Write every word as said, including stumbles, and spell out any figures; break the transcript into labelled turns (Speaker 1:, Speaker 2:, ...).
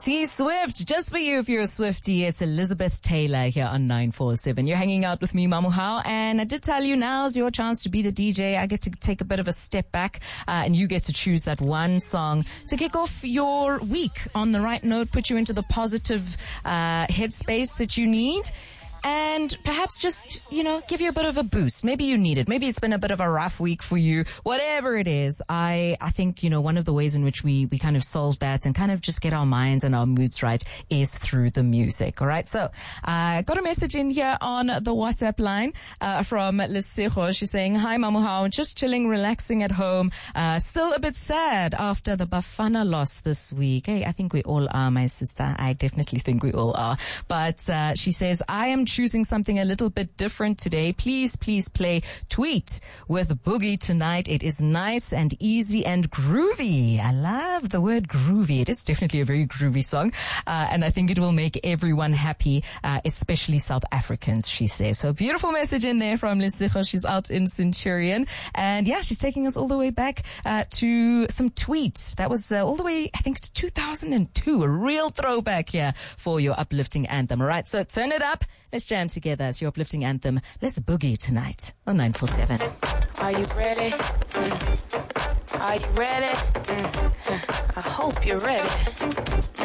Speaker 1: T Swift, just for you if you're a Swiftie, it's Elizabeth Taylor here on nine four seven. You're hanging out with me, Mamuhao, and I did tell you now's your chance to be the D J. I get to take a bit of a step back, uh, and you get to choose that one song to kick off your week on the right note, put you into the positive uh headspace that you need. And perhaps just, you know, give you a bit of a boost. Maybe you need it. Maybe it's been a bit of a rough week for you. Whatever it is, I, I think, you know, one of the ways in which we, we kind of solve that and kind of just get our minds and our moods right is through the music. All right. So, I uh, got a message in here on the WhatsApp line, uh, from Lesego. She's saying, hi, Mamuhao, just chilling, relaxing at home. Uh, still a bit sad after the Bafana loss this week. Hey, I think we all are, my sister. I definitely think we all are. But, uh, she says, I am choosing something a little bit different today. Please, please play Tweet with Boogie tonight. It is nice and easy and groovy. I love the word groovy. It is definitely a very groovy song. Uh, and I think it will make everyone happy, uh, especially South Africans, she says. So beautiful message in there from Lesego. She's out in Centurion. And yeah, she's taking us all the way back, uh, to some Tweets. That was uh, all the way, I think, to two thousand two. A real throwback here for your uplifting anthem. All right. So turn it up. Let's jam together as your uplifting anthem. Let's boogie tonight on nine four seven.
Speaker 2: Are you ready? Mm. Are you ready? Mm. I hope you're ready.